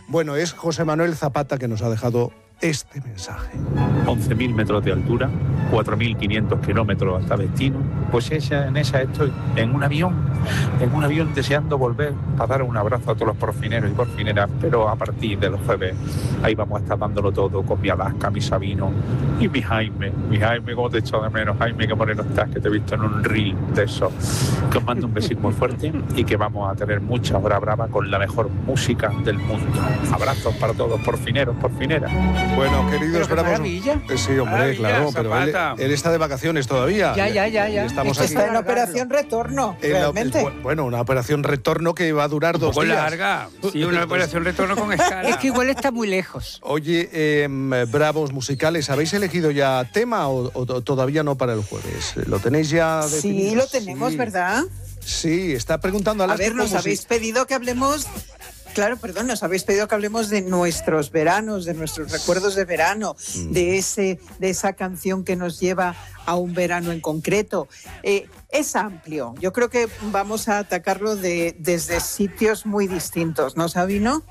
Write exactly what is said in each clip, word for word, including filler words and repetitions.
Bueno, es José Manuel Zapata que nos ha dejado este mensaje. once mil metros de altura, cuatro mil quinientos kilómetros hasta destino. Pues esa, en esa estoy, en un avión, en un avión deseando volver a dar un abrazo a todos los porfineros y porfineras, pero a partir de los jueves ahí vamos a estar dándolo todo con mi Alaska, mi Sabino y mi Jaime. Mi Jaime, ¿cómo te echo de menos? Jaime, qué moreno estás, que te he visto en un reel de eso. Que os mando un besito muy fuerte y que vamos a tener mucha hora brava con la mejor música del mundo. Abrazos para todos, porfineros, porfineras. Bueno, queridos pero bravos. Maravilla. Sí, hombre, Maravilla, claro, pero él, Zapata. él está de vacaciones todavía. Ya, ya, ya, ya. Estamos Esto aquí. está en operación retorno, En la- realmente. bueno, una operación retorno que va a durar Un dos poco días. larga. Sí, una operación retorno con escala. Es que igual está muy lejos. Oye, eh, bravos musicales, ¿habéis elegido ya tema o, o todavía no para el jueves? ¿Lo tenéis ya definido? Sí, lo tenemos, Sí. ¿verdad? Sí, está preguntando a A las ver, nos habéis pedido que hablemos... Claro, perdón, nos habéis pedido que hablemos de nuestros veranos, de nuestros recuerdos de verano, Mm. de ese, de esa canción que nos lleva a un verano en concreto. Eh, es amplio. Yo creo que vamos a atacarlo de, desde sitios muy distintos, ¿no, Sabino?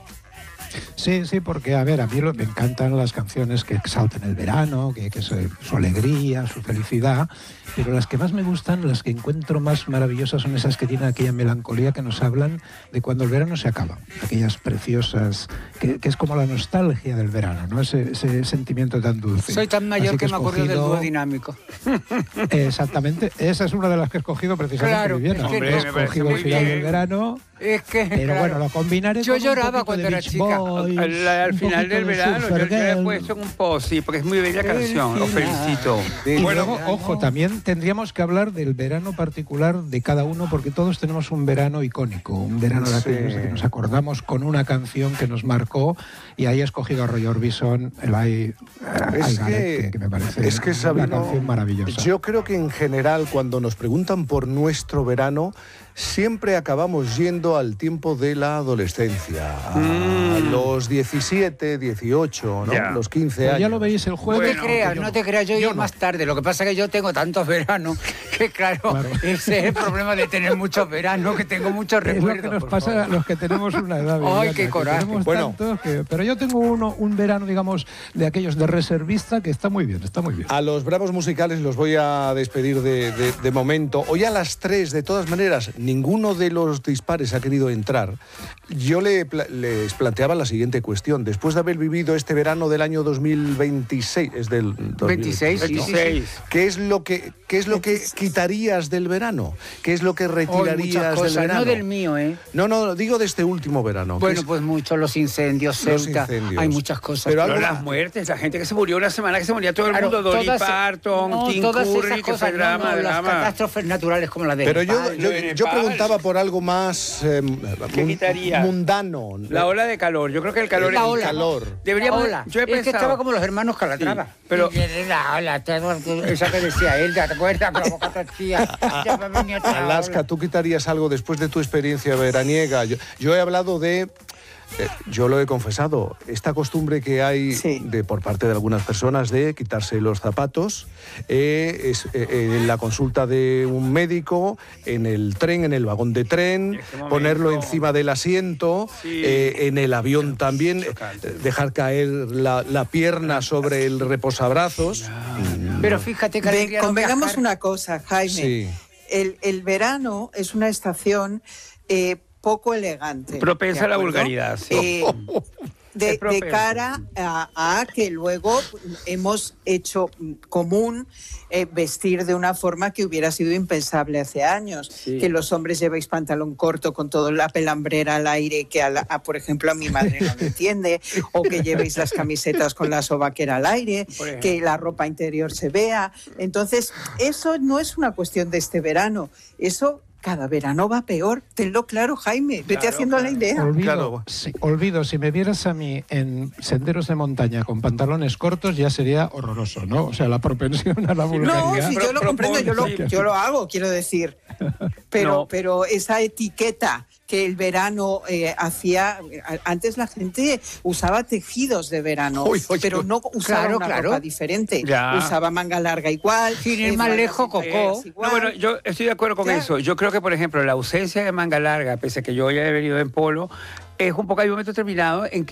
Sí, sí, porque, a ver, a mí lo- me encantan las canciones que exaltan el verano, que, que su, su alegría, su felicidad, pero las que más me gustan, las que encuentro más maravillosas son esas que tienen aquella melancolía que nos hablan de cuando el verano se acaba, aquellas preciosas, que, que es como la nostalgia del verano, ¿no? Ese, ese sentimiento tan dulce. Soy tan mayor Así que, he me acuerdo del escogido- dúo dinámico. Exactamente, esa es una de las que he escogido precisamente, Claro, Viviana. es que Hombre, He me parece escogido muy el final bien. del verano, Es que, pero claro, bueno, lo combinaré yo con un lloraba poquito cuando de era Beach chica. Boys, Al, al un final poquito del de verano, yo, yo le he Surfer puesto un post, sí, porque es muy bella canción. Os felicito. Y Bueno, luego, ojo, también tendríamos que hablar del verano particular de cada uno, porque todos tenemos un verano icónico, un verano de Sí. aquellos de que nos acordamos con una canción que nos marcó, y ahí he escogido a Roy Orbison, el I, Es I Got It, que, que, que me parece es que una Sabino, canción maravillosa. yo creo que en general cuando nos preguntan por nuestro verano, siempre acabamos yendo al tiempo de la adolescencia, a Mm. los diecisiete, dieciocho, ¿no? Ya. los quince Pues años. ya lo veis el No jueves. te Bueno, creas, yo no te creas, yo, yo yo más tarde. Lo que pasa es que yo tengo tantos veranos que, claro, Claro. ese es el problema de tener muchos veranos, que tengo muchos Es lo recuerdos. que nos por pasa favor. a los que tenemos una edad. Ay, Viviana, qué que coraje. tenemos Bueno. tantos que- pero yo tengo uno, un verano, digamos, de aquellos de reservista que está muy bien, está muy bien. A los bravos musicales los voy a despedir de, de- de momento. Hoy a las tres, de todas maneras, ninguno de los dispares ha querido entrar. Yo le, pla- les planteaba la siguiente cuestión. Después de haber vivido este verano del año dos mil veintiséis, es del dos mil veintiséis, sí, sí, sí. veintiséis. ¿Qué es lo que, qué es lo que quitarías del verano? ¿Qué es lo que Hoy retirarías muchas del cosas, verano? no del mío, ¿eh? No, no, digo de este último verano. ¿Qué Bueno, es- pues mucho, los incendios, Los Ceuta, incendios. hay muchas cosas. Pero Pero algo- las muertes, la gente que se murió una semana, que se moría todo el Claro, mundo, Dolly todas- Parton, no, Tim todas esas Curry, que cosas, fue no, drama, no, las drama. catástrofes naturales como la de Pero yo, Nepal. yo, de yo Nepal. preguntaba por algo más eh, ¿Qué mun- quitaría? mundano. La ola de calor, yo creo que el calor La es... ola. calor. Deberíamos... Hola. Yo he Es que pensado... estaba como los hermanos Calatrava. Sí, pero- Y la ola, todo- esa que decía él, ¿te acuerdas? Con la boca torcida. Ya me venía otra Alaska, ola. ¿tú quitarías algo después de tu experiencia veraniega? Yo, yo he hablado de, eh, yo lo he confesado, esta costumbre que hay Sí. de por parte de algunas personas de quitarse los zapatos, eh, es, eh, en la consulta de un médico, en el tren, en el vagón de tren, Este momento- ponerlo encima del asiento, Sí. eh, en el avión también, chocante. eh, dejar caer la, la pierna sobre el reposabrazos. Pero fíjate que Ve- alegría no convengamos viajar. una cosa, Jaime. Sí. El, el verano es una estación eh, poco elegante. Propensa ¿de a la acuerdo? vulgaridad, sí. Eh, de, Es de propensa. cara a, a que luego hemos hecho común eh, vestir de una forma que hubiera sido impensable hace años. Sí. Que los hombres llevéis pantalón corto con toda la pelambrera al aire, que a la- a, por ejemplo a mi madre no lo entiende, o que llevéis las camisetas con la sobaquera al aire, Por ejemplo. que la ropa interior se vea. Entonces, eso no es una cuestión de este verano, eso cada verano va peor. Tenlo claro, Jaime, vete Claro, haciendo la claro. idea. Olvido, Claro. sí, olvido, si me vieras a mí en senderos de montaña con pantalones cortos ya sería horroroso, ¿no? O sea, la propensión a la No, vulgaridad. si yo lo Pro- comprendo, yo lo, propone- yo lo hago, quiero decir. Pero, No. pero esa etiqueta que el verano eh, hacía, antes la gente usaba tejidos de verano, Uy, uy, pero uy. no usaba Claro, una claro. ropa diferente. Ya. Usaba manga larga igual. Sin ir eh, más faldas lejos, interiores Cocó. igual. No, bueno, yo estoy de acuerdo con Claro. eso. Yo creo que, por ejemplo, la ausencia de manga larga, pese a que yo ya he venido en polo, es un poco, hay un momento determinado en que